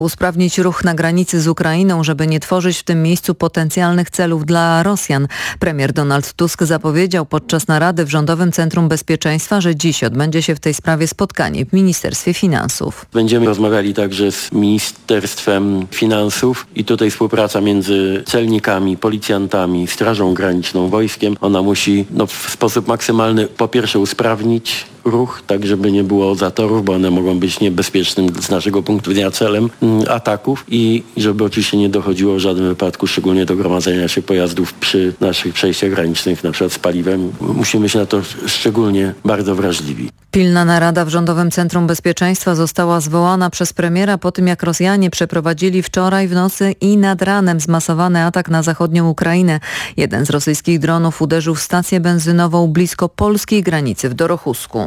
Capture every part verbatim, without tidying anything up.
Usprawnić ruch na granicy z Ukrainą, żeby nie tworzyć w tym miejscu potencjalnych celów dla Rosjan. Premier Donald Tusk zapowiedział podczas narady w Rządowym Centrum Bezpieczeństwa, że dziś odbędzie się w tej sprawie spotkanie w Ministerstwie Finansów. Będziemy rozmawiali także z Ministerstwem Finansów i tutaj współpraca między celnikami, policjantami, Strażą Graniczną, wojskiem. Ona musi no, w sposób maksymalny po pierwsze usprawnić ruch, tak żeby nie było zatorów, bo one mogą być niebezpiecznym z naszego punktu widzenia celem mm, ataków i żeby oczywiście nie dochodziło w żadnym wypadku, szczególnie do gromadzenia się pojazdów przy naszych przejściach granicznych, na przykład z paliwem. Musimy się na to szczególnie bardzo wrażliwi. Pilna narada w Rządowym Centrum Bezpieczeństwa została zwołana przez premiera po tym, jak Rosjanie przeprowadzili wczoraj w nocy i nad ranem zmasowany atak na zachodnią Ukrainę. Jeden z rosyjskich dronów uderzył w stację benzynową blisko polskiej granicy w Dorochusku.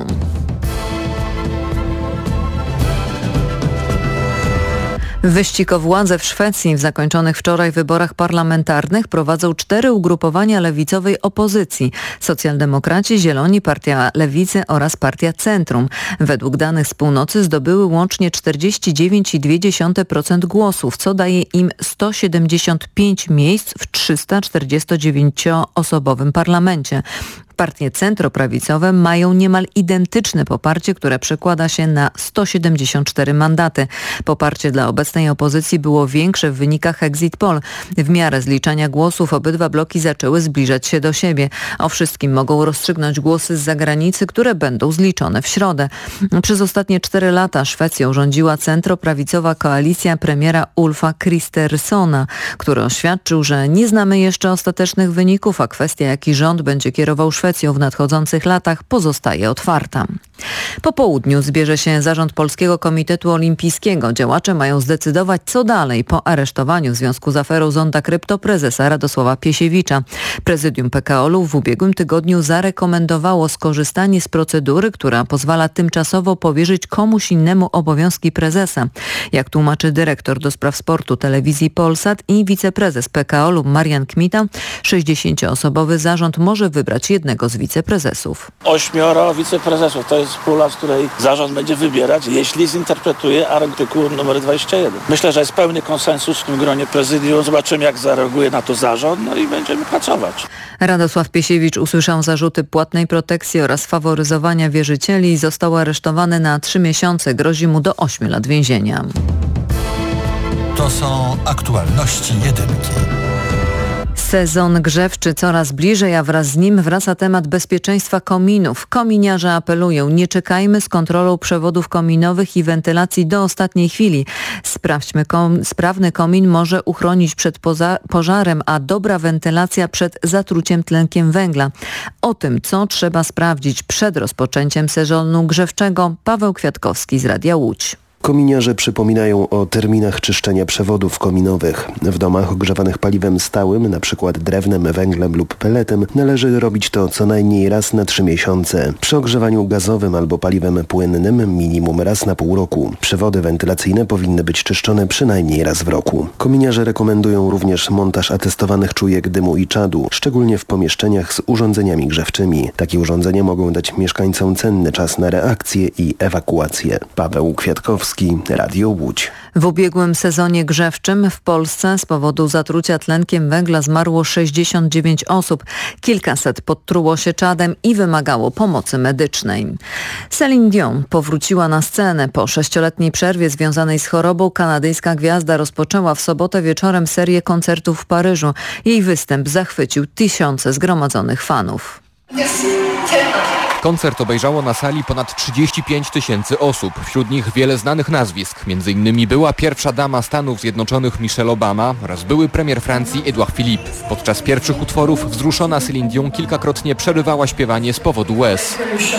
Wyścig o władzę w Szwecji w zakończonych wczoraj wyborach parlamentarnych prowadzą cztery ugrupowania lewicowej opozycji. Socjaldemokraci, Zieloni, Partia Lewicy oraz Partia Centrum. Według danych z północy zdobyły łącznie czterdzieści dziewięć przecinek dwa procent głosów, co daje im sto siedemdziesiąt pięć miejsc w trzysta czterdziestodziewięcioosobowym parlamencie. Partie centroprawicowe mają niemal identyczne poparcie, które przekłada się na sto siedemdziesiąt cztery mandaty. Poparcie dla obecnej opozycji było większe w wynikach exit poll. W miarę zliczania głosów obydwa bloki zaczęły zbliżać się do siebie. O wszystkim mogą rozstrzygnąć głosy z zagranicy, które będą zliczone w środę. Przez ostatnie cztery lata Szwecją rządziła centroprawicowa koalicja premiera Ulfa Kristerssona, który oświadczył, że nie znamy jeszcze ostatecznych wyników, a kwestia, jaki rząd będzie kierował Szwecją w nadchodzących latach, pozostaje otwarta. Po południu zbierze się zarząd Polskiego Komitetu Olimpijskiego. Działacze mają zdecydować, co dalej po aresztowaniu w związku z aferą Zonda Krypto prezesa Radosława Piesiewicza. Prezydium P K O L u w ubiegłym tygodniu zarekomendowało skorzystanie z procedury, która pozwala tymczasowo powierzyć komuś innemu obowiązki prezesa. Jak tłumaczy dyrektor do spraw sportu telewizji Polsat i wiceprezes P K O L u Marian Kmita, sześćdziesięcioosobowy zarząd może wybrać jednego z wiceprezesów. Ośmioro wiceprezesów to jest pula, z której zarząd będzie wybierać, jeśli zinterpretuje artykuł numer dwadzieścia jeden. Myślę, że jest pełny konsensus w tym gronie prezydium. Zobaczymy, jak zareaguje na to zarząd, no i będziemy pracować. Radosław Piesiewicz usłyszał zarzuty płatnej protekcji oraz faworyzowania wierzycieli i został aresztowany na trzy miesiące. Grozi mu do ośmiu lat więzienia. To są aktualności jedynki. Sezon grzewczy coraz bliżej, a wraz z nim wraca temat bezpieczeństwa kominów. Kominiarze apelują: nie czekajmy z kontrolą przewodów kominowych i wentylacji do ostatniej chwili. Sprawdźmy, kom, sprawny komin może uchronić przed poza, pożarem, a dobra wentylacja przed zatruciem tlenkiem węgla. O tym, co trzeba sprawdzić przed rozpoczęciem sezonu grzewczego, Paweł Kwiatkowski z Radia Łódź. Kominiarze przypominają o terminach czyszczenia przewodów kominowych. W domach ogrzewanych paliwem stałym, np. drewnem, węglem lub peletem, należy robić to co najmniej raz na trzy miesiące. Przy ogrzewaniu gazowym albo paliwem płynnym minimum raz na pół roku. Przewody wentylacyjne powinny być czyszczone przynajmniej raz w roku. Kominiarze rekomendują również montaż atestowanych czujek dymu i czadu, szczególnie w pomieszczeniach z urządzeniami grzewczymi. Takie urządzenia mogą dać mieszkańcom cenny czas na reakcję i ewakuację. Paweł Kwiatkowski, Radio Łódź. W ubiegłym sezonie grzewczym w Polsce z powodu zatrucia tlenkiem węgla zmarło sześćdziesiąt dziewięć osób. Kilkaset podtruło się czadem i wymagało pomocy medycznej. Celine Dion powróciła na scenę. Po sześcioletniej przerwie związanej z chorobą kanadyjska gwiazda rozpoczęła w sobotę wieczorem serię koncertów w Paryżu. Jej występ zachwycił tysiące zgromadzonych fanów. Koncert obejrzało na sali ponad trzydzieści pięć tysięcy osób. Wśród nich wiele znanych nazwisk. Między innymi była pierwsza dama Stanów Zjednoczonych Michelle Obama oraz były premier Francji Edouard Philippe. Podczas pierwszych utworów wzruszona Celine Dion kilkakrotnie przerywała śpiewanie z powodu łez.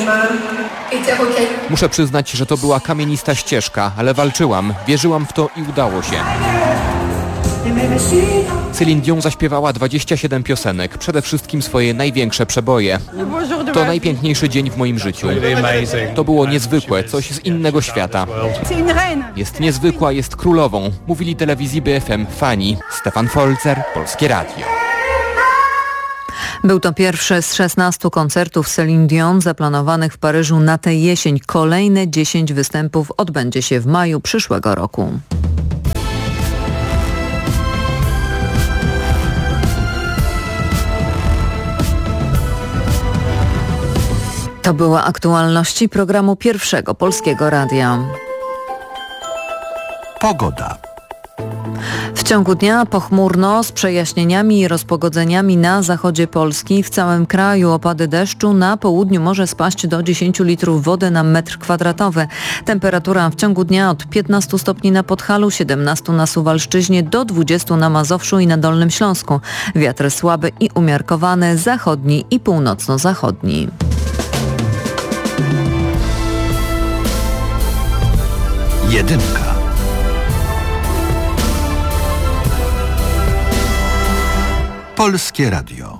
Muszę przyznać, że to była kamienista ścieżka, ale walczyłam, wierzyłam w to i udało się. Celine Dion zaśpiewała dwadzieścia siedem piosenek, przede wszystkim swoje największe przeboje. To najpiękniejszy dzień w moim życiu. To było niezwykłe, coś z innego świata. Jest niezwykła, jest królową, mówili telewizji B F M fani. Stefan Folzer, Polskie Radio. Był to pierwszy z szesnastu koncertów Celine Dion zaplanowanych w Paryżu na tę jesień. Kolejne dziesięć występów odbędzie się w maju przyszłego roku. To były aktualności programu Pierwszego Polskiego Radia. Pogoda. W ciągu dnia pochmurno z przejaśnieniami i rozpogodzeniami na zachodzie Polski. W całym kraju opady deszczu. Na południu może spaść do dziesięć litrów wody na metr kwadratowy. Temperatura w ciągu dnia od piętnastu stopni na Podhalu, siedemnastu na Suwalszczyźnie do dwudziestu na Mazowszu i na Dolnym Śląsku. Wiatr słaby i umiarkowany, zachodni i północno-zachodni. Jedynka. Polskie Radio.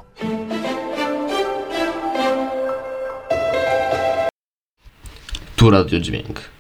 Tu Radio Dźwięk.